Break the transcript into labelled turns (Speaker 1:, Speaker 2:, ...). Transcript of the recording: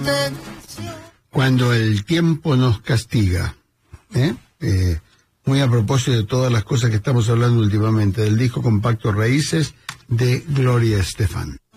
Speaker 1: Cuando el tiempo nos castiga, muy a propósito de todas las cosas que estamos hablando últimamente, del disco compacto Raíces de Gloria Estefan.